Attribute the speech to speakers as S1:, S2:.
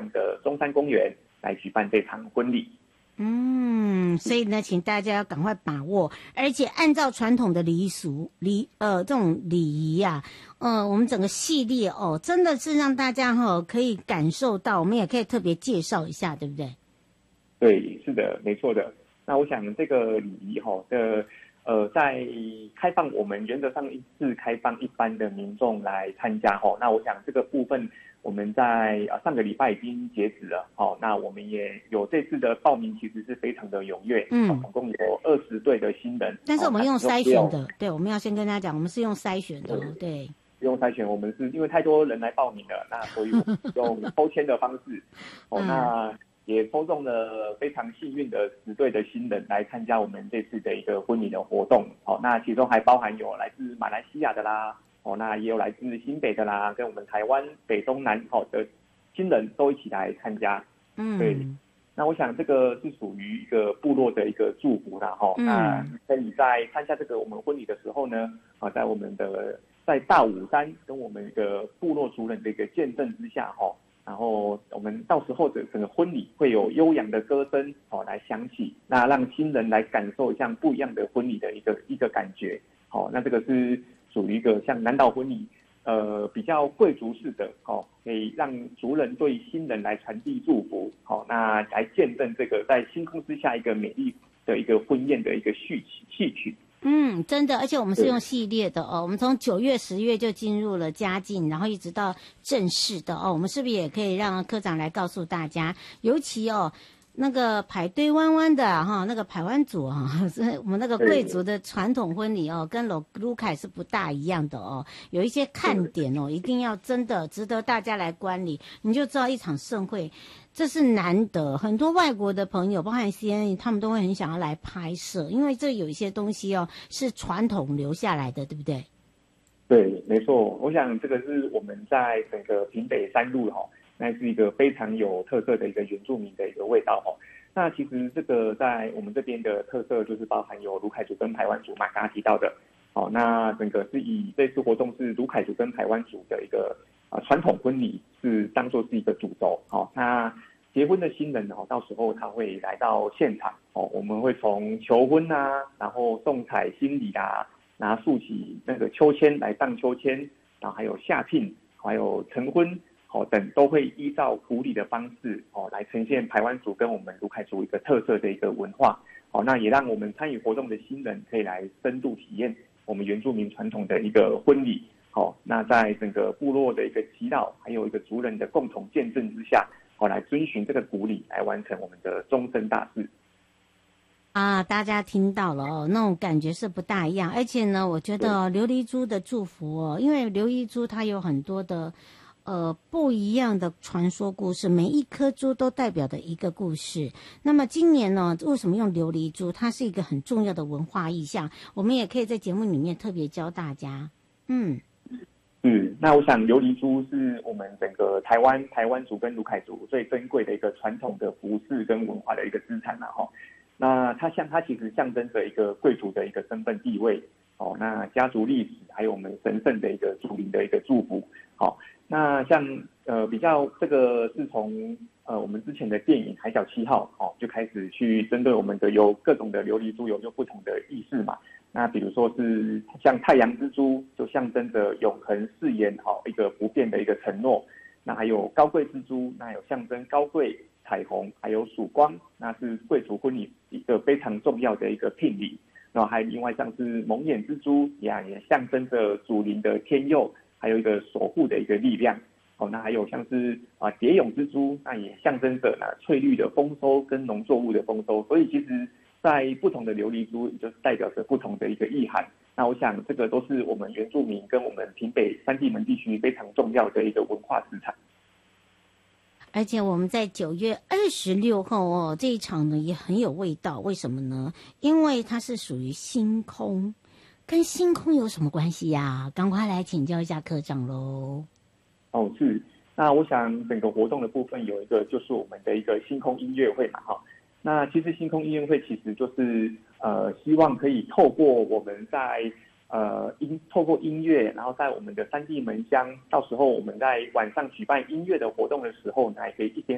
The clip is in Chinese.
S1: 的中山公园来举办这场婚礼。
S2: 所以呢，请大家要赶快把握，而且按照传统的礼俗这种礼仪啊，我们整个系列真的是让大家可以感受到，我们也可以特别介绍一下，对不对？
S1: 对，是的，没错的。那我想这个礼仪在开放，我们原则上是开放一般的民众来参加那我想这个部分我们在上个礼拜已经截止了那我们也有这次的报名，其实是非常的踊跃，总共有20对的新人。
S2: 但是我们用筛选的，对，我们要先跟大家讲，我们是用筛选的，对。
S1: 用筛选，我们是因为太多人来报名了，那所以我们用抽签的方式那也抽中了非常幸运的10对的新人来参加我们这次的一个婚礼的活动那其中还包含有来自马来西亚的啦那也有来自新北的啦，跟我们台湾北中南的新人都一起来参加。对，那我想这个是属于一个部落的一个祝福啦那可以在参加这个我们婚礼的时候呢在我们的在大武山跟我们一个部落族人的一个见证之下然后我们到时候的整个婚礼会有悠扬的歌声来响起，那让新人来感受像不一样的婚礼的一个感觉那这个是属于一个像南岛婚礼比较贵族式的可以让族人对新人来传递祝福那来见证这个在星空之下一个美丽的一个婚宴的一个戏曲。
S2: 真的，而且我们是用系列的我们从9月、10月就进入了佳境，然后一直到正式的我们是不是也可以让科长来告诉大家，尤其那个排队弯弯的那个排湾族我们那个贵族的传统婚礼跟卢凯是不大一样的有一些看点一定要真的值得大家来观礼，你就知道一场盛会这是难得，很多外国的朋友包含 CNN 他们都会很想要来拍摄，因为这有一些东西是传统留下来的，对不对？
S1: 对，没错，我想这个是我们在整个平北山路那是一个非常有特色的一个原住民的一个味道那其实这个在我们这边的特色就是包含有卢凯族跟排湾族嘛，刚刚提到的那整个是以这次活动是卢凯族跟排湾族的一个传统婚礼是当作是一个主轴那结婚的新人到时候他会来到现场我们会从求婚然后送彩新礼拿竖起那个秋千来荡秋千，然后还有下聘还有成婚等都会依照古礼的方式来呈现排湾族跟我们卢凯族一个特色的一个文化那也让我们参与活动的新人可以来深度体验我们原住民传统的一个婚礼那在整个部落的一个祈祷还有一个族人的共同见证之下来遵循这个古礼来完成我们的终身大事
S2: 大家听到了那种感觉是不大一样，而且呢我觉得琉璃珠的祝福因为琉璃珠它有很多的不一样的传说故事，每一颗珠都代表的一个故事。那么今年呢，为什么用琉璃珠？它是一个很重要的文化意象，我们也可以在节目里面特别教大家。
S1: 那我想琉璃珠是我们整个台湾族跟卢凯族最珍贵的一个传统的服饰跟文化的一个资产那它其实象征着一个贵族的一个身份地位那家族历史还有我们神圣的一个祖灵的一个祝福那像比较这个是从我们之前的电影《海角七号》就开始去针对我们的有各种的琉璃珠有不同的意思嘛。那比如说是像太阳之珠，就象征着永恒誓言一个不变的一个承诺。那还有高贵之珠，那有象征高贵、彩虹，还有曙光，那是贵族婚礼一个非常重要的一个聘礼。然后还有另外像是蒙眼之珠，也象征着祖灵的天佑。还有一个守护的一个力量那还有像是蝶蛹之珠，那也象征着翠绿的丰收跟农作物的丰收，所以其实在不同的琉璃珠就是代表着不同的一个意涵。那我想这个都是我们原住民跟我们平北三地门地区非常重要的一个文化资产。
S2: 而且我们在9月26号这一场呢也很有味道，为什么呢？因为它是属于星空，跟星空有什么关系呀？赶快来请教一下科长喽。
S1: 是。那我想整个活动的部分有一个就是我们的一个星空音乐会嘛那其实星空音乐会其实就是希望可以透过我们在透过音乐，然后在我们的三地门乡，到时候我们在晚上举办音乐的活动的时候，还可以一边